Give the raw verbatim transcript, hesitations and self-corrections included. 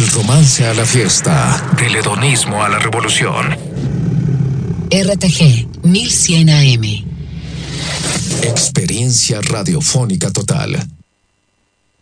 Del romance a la fiesta, del hedonismo a la revolución. R T G mil cien A M. Experiencia radiofónica total.